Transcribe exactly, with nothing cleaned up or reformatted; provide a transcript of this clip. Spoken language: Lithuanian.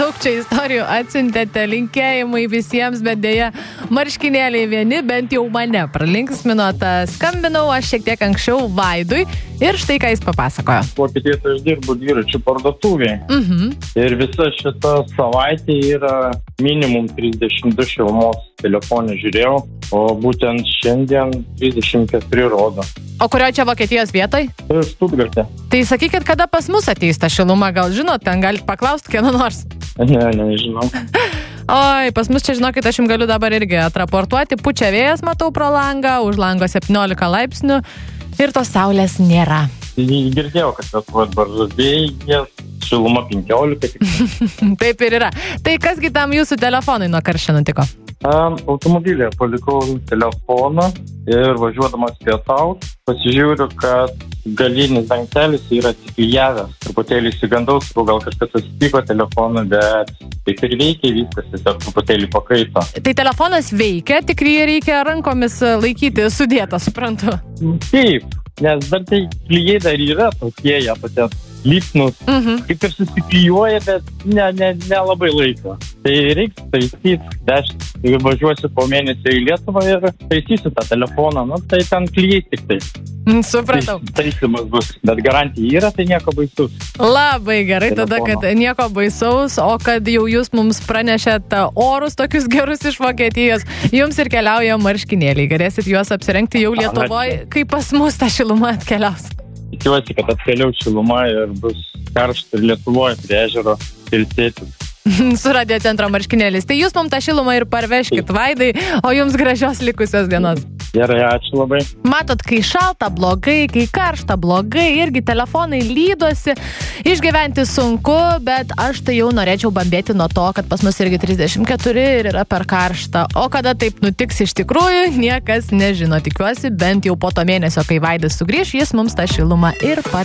daug čia istorijų atsiuntėte, linkėjimai visiems, bet dėja marškinėliai vieni, bent jau mane pralinksminot. Skambinau aš šiek tiek anksčiau Vaidui ir štai ką jis papasakojo. Vokietijoje aš dirbu dviračių parduotuvėje. Mhm. Ir visa šita savaitė yra minimum trisdešimt du šilumos telefonį žiūrėjau, o būtent šiandien trisdešimt keturi rodo. O kurioje čia Vokietijos vietoj? Štutgarte. Tai sakykit, kada pas mus ateis ta šiluma, gal žinot, ten galite paklausti kieno nors. Ne, nežinau. Oi, pas mus čia, žinokit, aš jums galiu dabar irgi atraportuoti. Pučia vėjas, matau pro langą, už lango septyniolika laipsnių ir tos saulės nėra. Girdėjau, kad Lietuvos dabar vėjas, šiluma penkiolika. Taip ir yra. Tai kasgi tam jūsų telefonai nuo karščio nutiko? Um, automobilėje palikau telefoną ir važiuodamas pietaut pasižiūriu, kad galinis dangtelis yra atklijavęs. Truputėlį įsigandau, gal kažkas atsitiko telefoną, bet taip ir veikia viskas, tiesiog truputėlį pakaito. Tai telefonas veikia, tik jį reikia rankomis laikyti sudėtą, suprantu. Taip, nes dar tai klijai dar yra tokie, jie patės lipnus, Mhm. kaip ir susiklijuoja, bet ne, ne, nelabai laiko. Tai reiks taisyti, dešt, jeigu važiuosiu po mėnesio į Lietuvą ir taisysiu tą telefoną, nu tai ten klijai tik tai. Mm, Supratau. Taisimas bus, bet garantija yra, tai nieko baisus. Labai gerai, tada, Telefono. kad nieko baisaus, o kad jau jūs mums pranešėt orus tokius gerus iš Vokietijos, jums ir keliauja marškinėliai. Galėsit juos apsirengti jau Lietuvoje, kai pas mus ta šiluma atkeliaus. Tikiuosi, kad atkeliaus šiluma ir bus karšta ir Lietuvoje prie ežero ilsėtis. Su radio centro marškinėlis. Tai jūs mums tą šilumą ir parveškit, Vaidai, o jums gražios likusios dienos. Gerai, ačiū labai. Matot, kai šalta blogai, kai karšta blogai, irgi telefonai lydosi, išgyventi sunku, bet aš tai jau norėčiau bambėti nuo to, kad pas mus irgi trisdešimt keturi ir yra per karšta. O kada taip nutiks iš tikrųjų, niekas nežino. Tikiuosi, bent jau po to mėnesio, kai Vaidas sugrįš, jis mums tą šilumą ir parveš.